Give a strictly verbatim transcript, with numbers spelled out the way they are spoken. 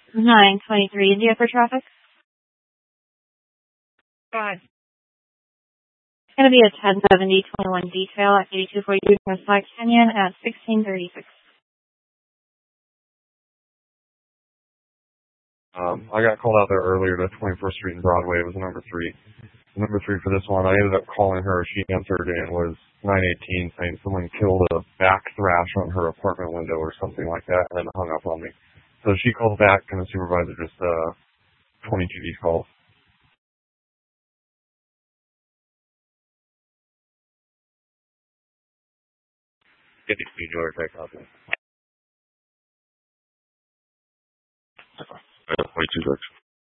nine twenty-three India for traffic. God. It's going to be a ten seventy twenty-one detail at eighty-two forty-two Northside Canyon at sixteen thirty-six. Um, I got called out there earlier to twenty-first Street and Broadway. It was number three. Number three for this one, I ended up calling her. She answered, and it was nine eighteen, saying someone killed a back thrash on her apartment window or something like that, and then hung up on me. So she called back, and the supervisor just uh, twenty-two these calls. Get these speed order take off. forty-two six.